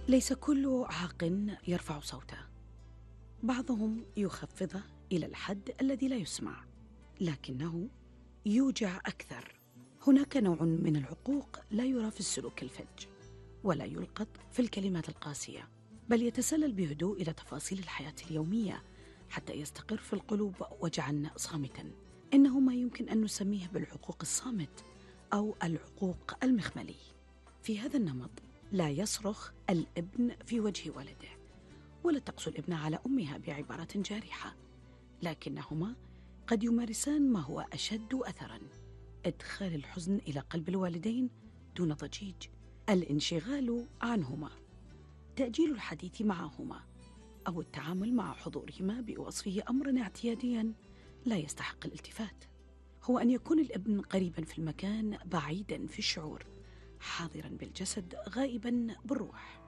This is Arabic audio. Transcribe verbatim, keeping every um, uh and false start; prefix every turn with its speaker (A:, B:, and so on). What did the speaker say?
A: ليس كل عاق يرفع صوته، بعضهم يخفضه إلى الحد الذي لا يسمع، لكنه يوجع أكثر. هناك نوع من العقوق لا يرى في السلوك الفج، ولا يلقط في الكلمات القاسية، بل يتسلل بهدوء إلى تفاصيل الحياة اليومية حتى يستقر في القلوب وجعا صامتا. إنه ما يمكن أن نسميه بالعقوق الصامت أو العقوق المخملي. في هذا النمط لا يصرخ الابن في وجه والده، ولا تقسو الابنة على أمها بعبارة جارحة، لكنهما قد يمارسان ما هو أشد أثراً: إدخال الحزن إلى قلب الوالدين دون ضجيج، الانشغال عنهما، تأجيل الحديث معهما، أو التعامل مع حضورهما بوصفه أمراً اعتيادياً لا يستحق الالتفات. هو أن يكون الابن قريباً في المكان، بعيداً في الشعور، حاضراً بالجسد، غائباً بالروح.